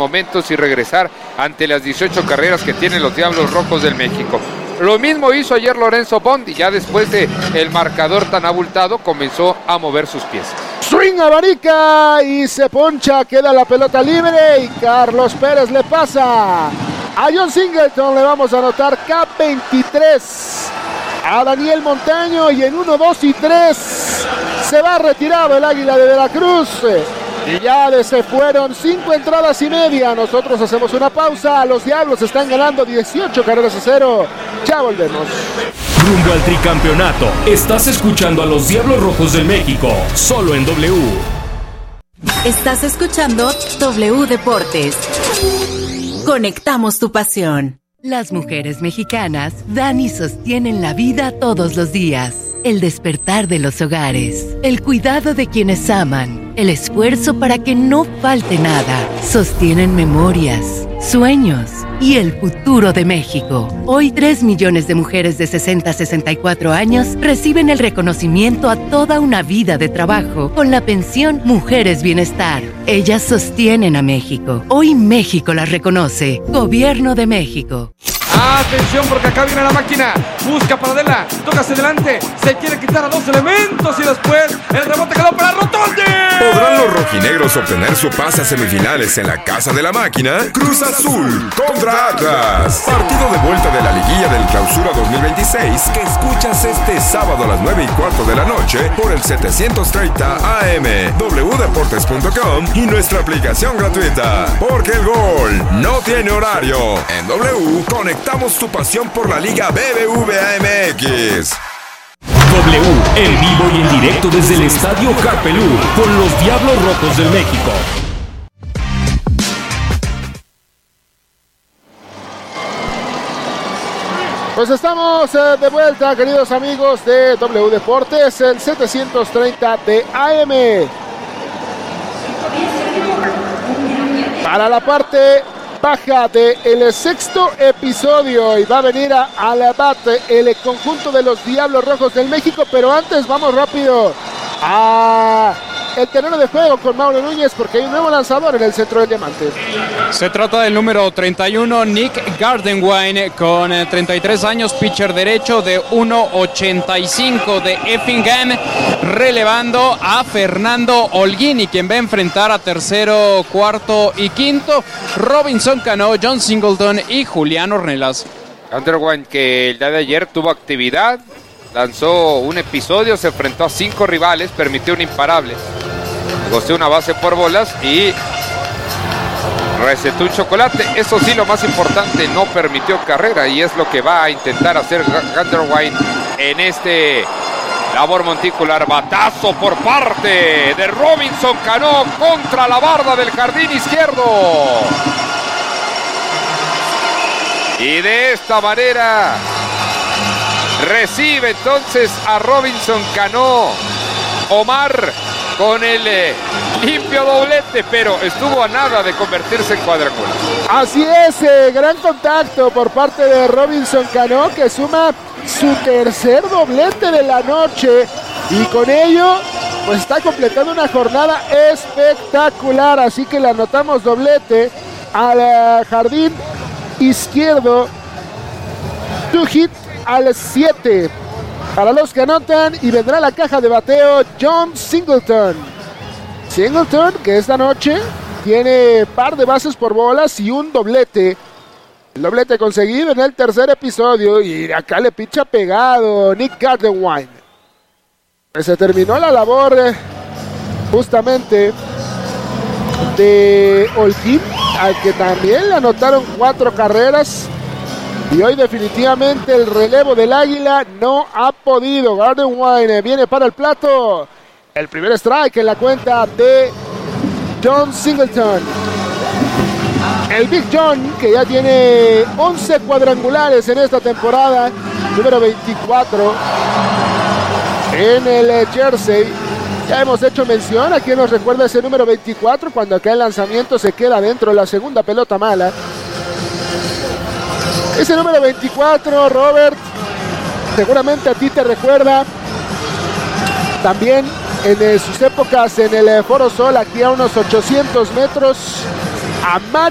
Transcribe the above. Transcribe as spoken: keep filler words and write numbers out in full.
momentos y regresar ante las dieciocho carreras que tienen los Diablos Rojos del México. Lo mismo hizo ayer Lorenzo Bond y ya después de el marcador tan abultado comenzó a mover sus pies. Swing abarica y se poncha, queda la pelota libre y Carlos Pérez le pasa a John Singleton. Le vamos a anotar K veintitrés a Daniel Montaño y en uno, dos y tres se va retirado el Águila de Veracruz. Y ya se fueron cinco entradas y media. Nosotros hacemos una pausa. Los Diablos están ganando dieciocho carreras a cero. Ya volvemos. Rumbo al tricampeonato. Estás escuchando a los Diablos Rojos del México. Solo en W. Estás escuchando W Deportes. Conectamos tu pasión. Las mujeres mexicanas dan y sostienen la vida todos los días. El despertar de los hogares, el cuidado de quienes aman, el esfuerzo para que no falte nada. Sostienen memorias, sueños y el futuro de México. Hoy, tres millones de mujeres de sesenta a sesenta y cuatro años reciben el reconocimiento a toda una vida de trabajo con la pensión Mujeres Bienestar. Ellas sostienen a México. Hoy México las reconoce. Gobierno de México. Atención porque acá viene la máquina, busca para Adela, toca hacia adelante, se quiere quitar a dos elementos y después el rebote quedó para Rotondi. ¿Podrán los rojinegros obtener su pase a semifinales en la casa de la máquina? Cruz Azul contra Atlas. Partido de vuelta de la liguilla del Clausura dos mil veintiséis que escuchas este sábado a las nueve y cuarto de la noche por el setecientos treinta A M, w deportes punto com y nuestra aplicación gratuita. Porque el gol no tiene horario. En W conectamos tu pasión por la Liga B B V A M X. W, en vivo y en directo desde el Estadio Carpelú, con los Diablos Rojos del México. Pues estamos eh, de vuelta, queridos amigos de W Deportes, el setecientos treinta de A M. Para la parte baja del sexto episodio y va a venir a, al abate el conjunto de los Diablos Rojos del México, pero antes vamos rápido a el terreno de juego con Mauro Núñez porque hay un nuevo lanzador en el centro del diamante. Se trata del número treinta y uno, Nick Gardenwine, con treinta y tres años, pitcher derecho de uno ochenta y cinco de Effingham, relevando a Fernando Holguín, quien va a enfrentar a tercero, cuarto y quinto Robinson Cano, John Singleton y Julián Ornelas. Gardenwine, que el día de ayer tuvo actividad, lanzó un episodio, se enfrentó a cinco rivales, permitió un imparable, goceó una base por bolas y recetó un chocolate. Eso sí, lo más importante, no permitió carrera y es lo que va a intentar hacer Gardenwine en este labor monticular. Batazo por parte de Robinson Cano contra la barda del jardín izquierdo. Y de esta manera recibe entonces a Robinson Cano Omar con el eh, limpio doblete, pero estuvo a nada de convertirse en cuadrangular. Así es, eh, gran contacto por parte de Robinson Cano, que suma su tercer doblete de la noche y con ello pues está completando una jornada espectacular, así que le anotamos doblete al jardín izquierdo. Two hit al siete para los que anotan y vendrá la caja de bateo John Singleton. Singleton, que esta noche tiene par de bases por bolas y un doblete. El doblete conseguido en el tercer episodio y acá le picha pegado Nick Gardenwine. Pues se terminó la labor eh, justamente de Holguín, al que también le anotaron cuatro carreras. Y hoy definitivamente el relevo del Águila no ha podido. Gardenwine viene para el plato. El primer strike en la cuenta de John Singleton. El Big John, que ya tiene once cuadrangulares en esta temporada. Número veinticuatro en el jersey. Ya hemos hecho mención a quien nos recuerda ese número veinticuatro cuando acá el lanzamiento se queda dentro de la segunda pelota mala. Ese número veinticuatro, Robert, seguramente a ti te recuerda también en eh, sus épocas en el eh, Foro Sol, aquí a unos ochocientos metros, a Mario